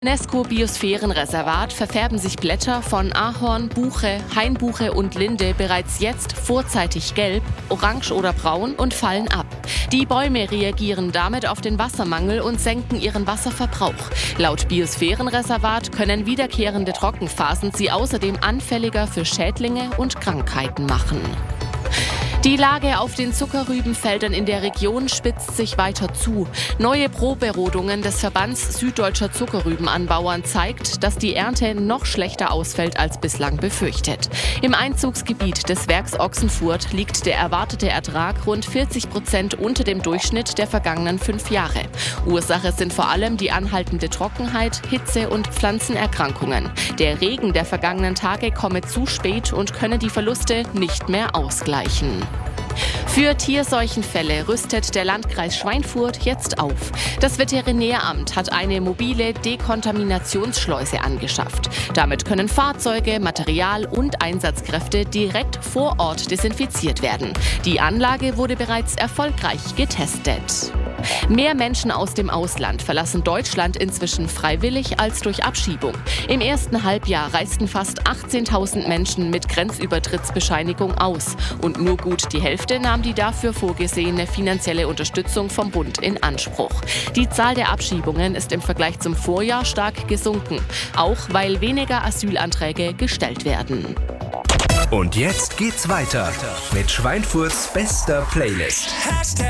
UNESCO-Biosphärenreservat verfärben sich Blätter von Ahorn, Buche, Hainbuche und Linde bereits jetzt vorzeitig gelb, orange oder braun und fallen ab. Die Bäume reagieren damit auf den Wassermangel und senken ihren Wasserverbrauch. Laut Biosphärenreservat können wiederkehrende Trockenphasen sie außerdem anfälliger für Schädlinge und Krankheiten machen. Die Lage auf den Zuckerrübenfeldern in der Region spitzt sich weiter zu. Neue Proberodungen des Verbands Süddeutscher Zuckerrübenanbauern zeigt, dass die Ernte noch schlechter ausfällt als bislang befürchtet. Im Einzugsgebiet des Werks Ochsenfurt liegt der erwartete Ertrag rund 40% unter dem Durchschnitt der vergangenen 5 Jahre. Ursache sind vor allem die anhaltende Trockenheit, Hitze und Pflanzenerkrankungen. Der Regen der vergangenen Tage komme zu spät und könne die Verluste nicht mehr ausgleichen. Für Tierseuchenfälle rüstet der Landkreis Schweinfurt jetzt auf. Das Veterinäramt hat eine mobile Dekontaminationsschleuse angeschafft. Damit können Fahrzeuge, Material und Einsatzkräfte direkt vor Ort desinfiziert werden. Die Anlage wurde bereits erfolgreich getestet. Mehr Menschen aus dem Ausland verlassen Deutschland inzwischen freiwillig als durch Abschiebung. Im ersten Halbjahr reisten fast 18.000 Menschen mit Grenzübertrittsbescheinigung aus. Und nur gut die Hälfte nahm die dafür vorgesehene finanzielle Unterstützung vom Bund in Anspruch. Die Zahl der Abschiebungen ist im Vergleich zum Vorjahr stark gesunken, auch weil weniger Asylanträge gestellt werden. Und jetzt geht's weiter mit Schweinfurts bester Playlist.